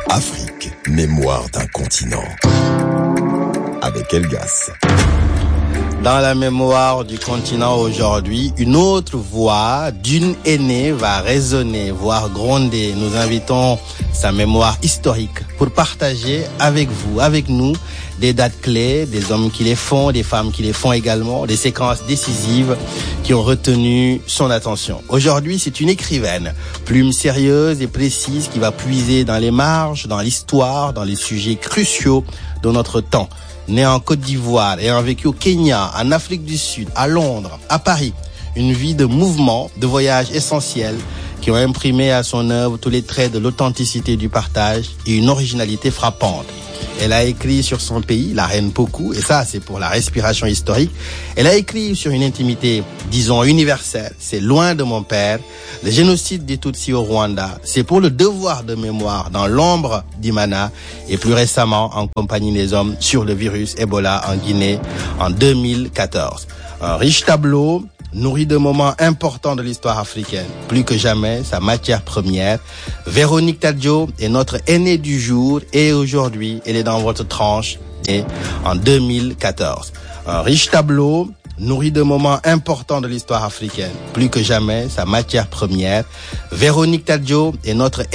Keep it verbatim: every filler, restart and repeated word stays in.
Afrique, mémoire d'un continent. Avec Elgas. Dans la mémoire du continent aujourd'hui, une autre voix d'une aînée va résonner, voire gronder. Nous invitons sa mémoire historique pour partager avec vous, avec nous, des dates clés, des hommes qui les font, des femmes qui les font également, des séquences décisives qui ont retenu son attention. Aujourd'hui, c'est une écrivaine, plume sérieuse et précise qui va puiser dans les marges, dans l'histoire, dans les sujets cruciaux de notre temps. Née en Côte d'Ivoire et ayant vécu au Kenya, en Afrique du Sud, à Londres, à Paris, une vie de mouvement, de voyage essentiels qui ont imprimé à son œuvre tous les traits de l'authenticité du partage et une originalité frappante. Elle a écrit sur son pays, la reine Pokou, et ça c'est pour la respiration historique. Elle a écrit sur une intimité, disons, universelle. C'est loin de mon père, le génocide des Tutsis au Rwanda. C'est pour le devoir de mémoire dans l'ombre d'Imana et plus récemment en compagnie des hommes sur le virus Ebola en Guinée en deux mille quatorze. Un riche tableau nourri de moments importants de l'histoire africaine. Plus que jamais, sa matière première. Véronique Tadjo est notre aînée du jour et aujourd'hui, elle est dans votre tranche et en deux mille quatorze. Un riche tableau nourri de moments importants de l'histoire africaine. Plus que jamais, sa matière première. Véronique Tadjo est notre